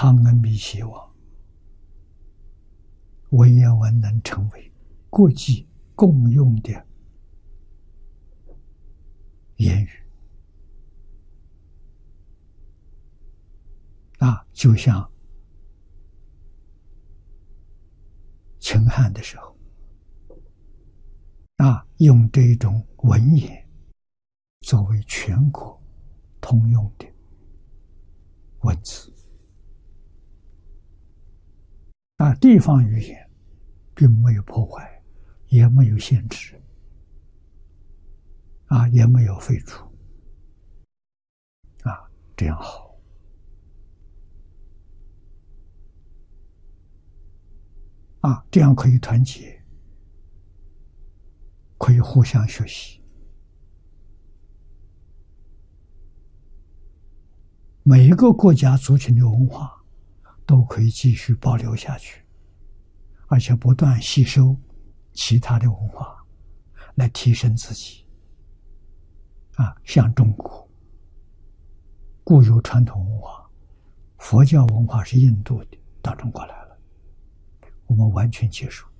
汤恩比希望文言文能成为国际共用的言语就像秦汉的时候用这种文言作为全国通用的文字地方语言并没有破坏，也没有限制也没有废除这样好这样可以团结，可以互相学习，每一个国家族群的文化都可以继续保留下去，而且不断吸收其他的文化来提升自己像中国固有传统文化，佛教文化是印度的到中国来了，我们完全接受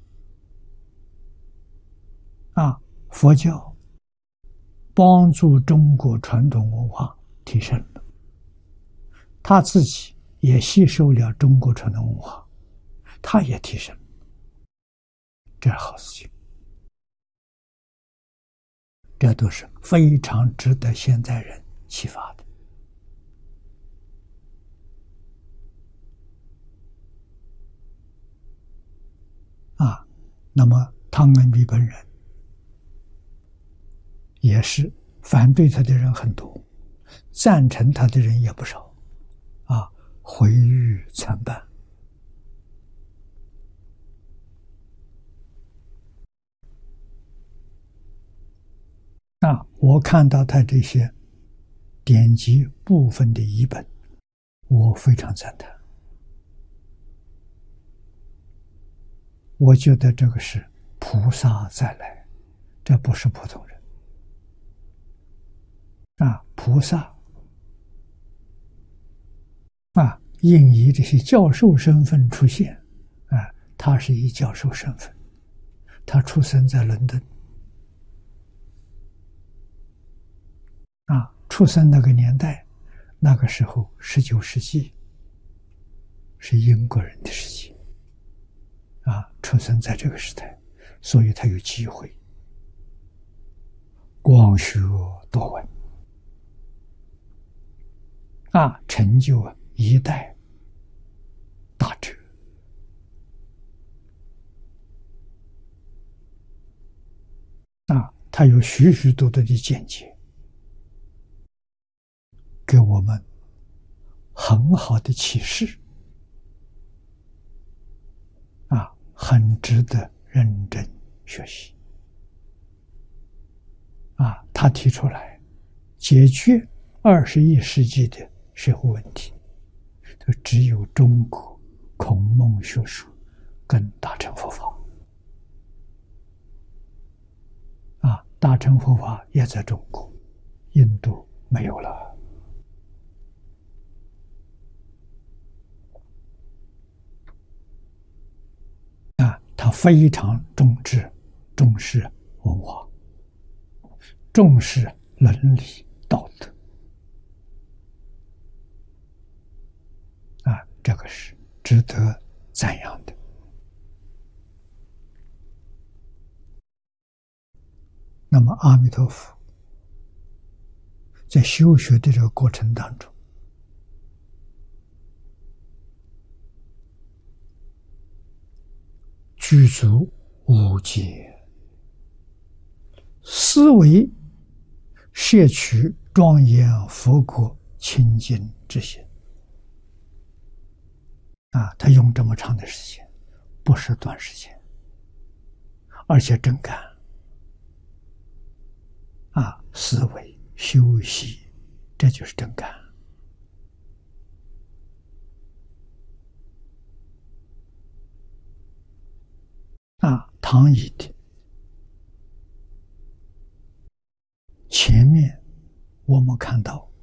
佛教帮助中国传统文化提升了，他自己也吸收了中国传统文化，他也提升了，这是好事情，这都是非常值得现在人启发的那么汤恩比本人也是反对他的人很多，赞成他的人也不少毁誉参半我看到他这些典籍部分的译本，我非常赞叹，我觉得这个是菩萨再来，这不是普通人菩萨应以这些教授身份出现他是以教授身份，他出生在伦敦出生那个年代，那个时候19世纪是英国人的世纪出生在这个时代，所以他有机会广学多闻成就一代大哲他有许许多多的见解，给我们很好的启示很值得认真学习他提出来解决21世纪的社会问题，只有中国孔孟学术跟大乘佛法大乘佛法也在中国，印度没有了他非常重视文化，重视伦理道德这个是值得赞扬的。那么阿弥陀佛在修学的这个过程当中，具足五戒，思维摄取庄严佛国清净之心他用这么长的时间，不是短时间，而且真干思维修习，这就是真干唐译的前面我们看到